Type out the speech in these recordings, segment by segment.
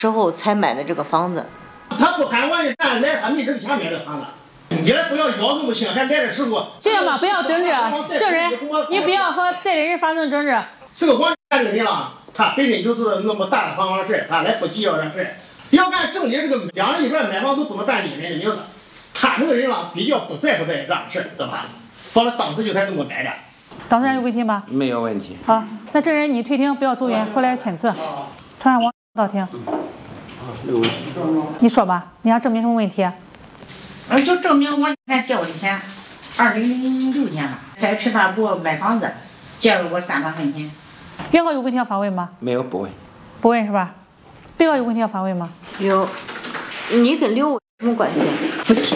之后才买的这个房子。 他不喊王一山来，他没挣钱买的房子。你来不要咬那么轻，还来的时候。 这样吧，不要争执，证人，你不要和代理人发生争执。 这个王一山这个人了，他本身就是那么大的方方事，他来不计较这事。要按正理这个两人一块买房都不能办理人的名字，他这个人了比较不在乎这样的事，对吧？完了当时就才这么买的。 当事人有问题吗？ 没有问题。 好，那证人你退庭，不要走远，回来签字，传让王到庭。 没有问题。 你说吧，你要证明什么问题？ 就证明我才借我的钱，2006年吧，在批发部买房子，借了我3万块钱。 原告有问题要发问吗？ 没有，不问。 不问是吧？被告有问题要发问吗？ 有，你跟刘有什么关系？ 夫妻。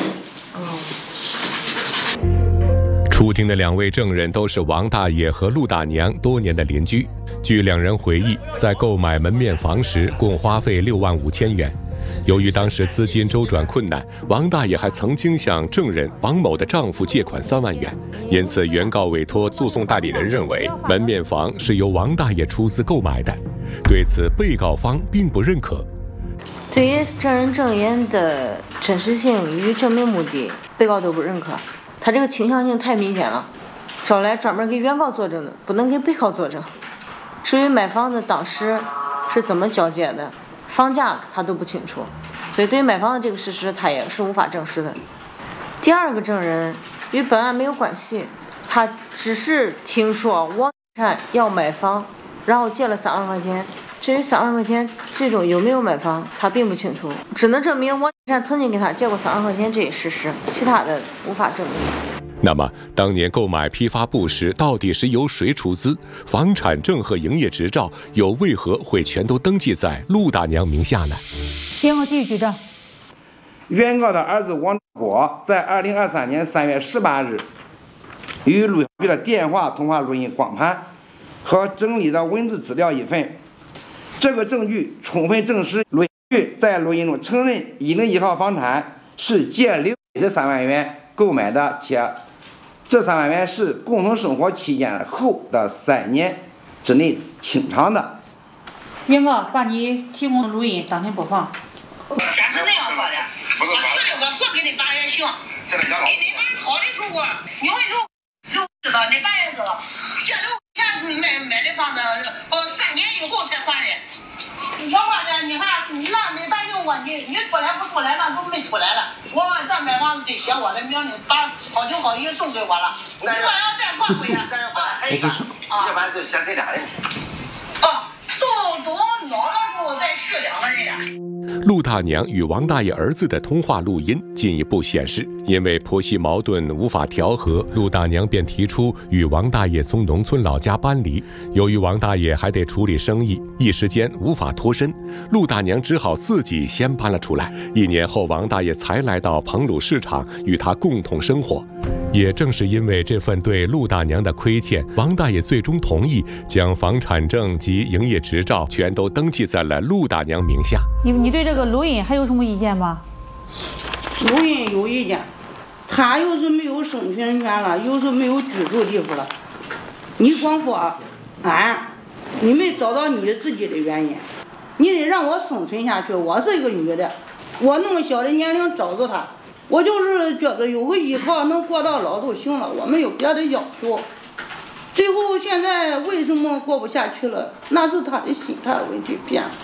出庭的2位证人都是王大爷和陆大娘多年的邻居。据2人回忆，在购买门面房时，共花费6万5千元。由于当时资金周转困难，王大爷还曾经向证人王某的丈夫借款3万元，因此原告委托诉讼代理人认为门面房是由王大爷出资购买的。对此，被告方并不认可。 对于证人证言的真实性与证明目的，被告都不认可。他这个倾向性太明显了，招来专门给原告作证的，不能给被告作证。至于买房子当时是怎么交接的，房价他都不清楚，所以对于买房的这个事实他也是无法证实的。第2个证人与本案没有关系，他只是听说王善要买房，然后借了3万块钱。至于3万块钱最终有没有买房，他并不清楚，只能证明王善曾经给他借过3万块钱这一事实，其他的无法证明。 那么，当年购买批发部时，到底是由谁出资？房产证和营业执照又为何会全都登记在陆大娘名下呢？ 原告继续举证。 原告的儿子王国在2023年3月18日与陆小菊的电话通话录音光盘和整理的文字资料1份。这个证据充分证实陆小菊在录音中承认101号房产是借刘的3万元购买的，且这3万元是共同生活期间后的3年之内清偿的。 原告把你提供的录音当庭播放。 咱是那样说的，我46个不给你8元行，给你把好的时候，因为刘知道你8元子借6钱买的房子，3年以后才还的。要不然你看，那你答应我，你出来不出来，那都没出来了。我这买房子得写我的名字，把好酒好衣送给我了。你说要再换回来，还有一个， 要不然就先给俩人。 都老了之后再续2个人呀。 陆大娘与王大爷儿子的通话录音进一步显示，因为婆媳矛盾无法调和，陆大娘便提出与王大爷从农村老家搬离。由于王大爷还得处理生意，一时间无法脱身，陆大娘只好自己先搬了出来。1年后，王大爷才来到彭鲁市场与他共同生活。也正是因为这份对陆大娘的亏欠，王大爷最终同意将房产证及营业执照全都登记在了陆大娘名下。 你对这个录音还有什么意见吗？ 录音有意见，他要是没有生存权了，要是没有居住地方了，你光说你没找到你自己的原因，你得让我生存下去。我是一个女的，我那么小的年龄找着他，我就是觉得有个依靠能过到老就行了，我没有别的要求。最后现在为什么过不下去了？那是他的心态问题变了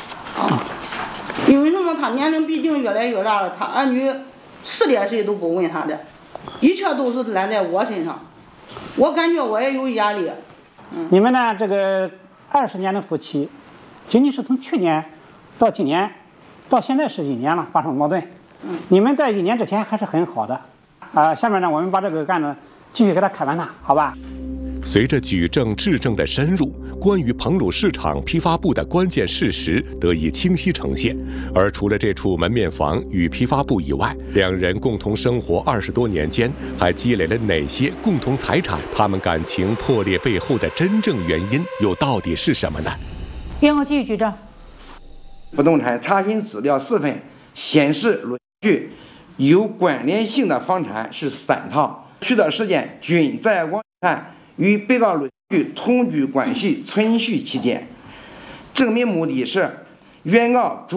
因为什么？他年龄毕竟越来越大了，他儿女4点谁都不问他的，一切都是揽在我身上，我感觉我也有压力。 你们呢？这个20年的夫妻，仅仅是从去年到今年，到现在是1年了，发生矛盾。你们在1年之前还是很好的。下面呢，我们把这个案子继续给他开完它，好吧？ 随着举证质证的深入，关于彭鲁市场批发部的关键事实得以清晰呈现。而除了这处门面房与批发部以外，2人共同生活20多年间，还积累了哪些共同财产？他们感情破裂背后的真正原因又到底是什么呢？ 原告继续举证。 不动产查询资料4份显示，陆续有关联性的房产是3套，取得时间均在王善与被告陆续同居关系存续期间。证明目的是原告主